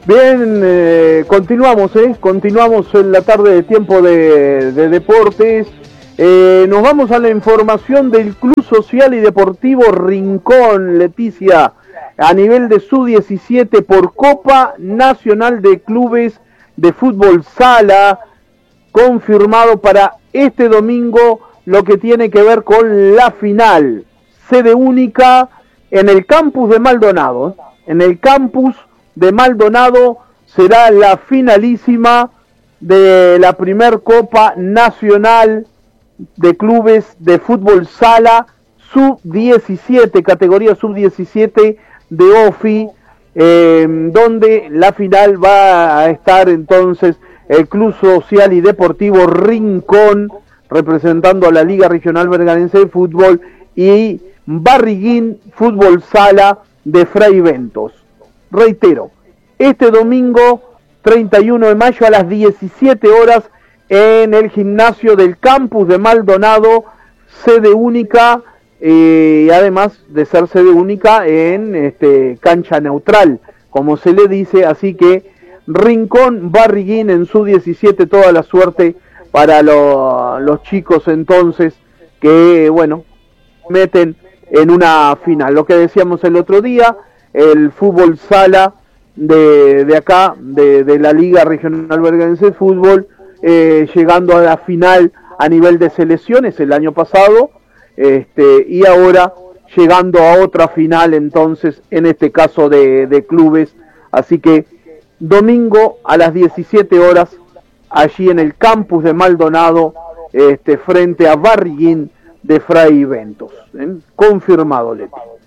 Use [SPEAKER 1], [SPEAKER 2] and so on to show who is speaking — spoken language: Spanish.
[SPEAKER 1] Bien, continuamos en la tarde de tiempo de deportes. Nos vamos a la información del Club Social y Deportivo Rincón, Leticia, a nivel de Sub-17 por Copa Nacional de Clubes de Fútbol Sala, confirmado para este domingo lo que tiene que ver con la final, sede única en el campus de Maldonado, en el campus de Maldonado será la finalísima de la primer Copa Nacional de Clubes de Fútbol Sala Sub-17, categoría Sub-17 de OFI, donde la final va a estar entonces el Club Social y Deportivo Rincón, representando a la Liga Regional Berganense de Fútbol, y Barriguín Fútbol Sala de Fray Ventos. Reitero, este domingo 31 de mayo a las 17 horas en el gimnasio del campus de Maldonado, sede única, y además de ser sede única en cancha neutral, como se le dice, así que Rincón, Barriguín en Sub-17, toda la suerte para los chicos entonces que, bueno, meten en una final. Lo que decíamos el otro día, el fútbol sala de acá, de la Liga Regional Berganense de Fútbol, llegando a la final a nivel de selecciones el año pasado, y ahora llegando a otra final entonces, en este caso de clubes. Así que domingo a las 17 horas, allí en el campus de Maldonado, frente a Barriguín de Fray Ventos. Confirmado, Leti.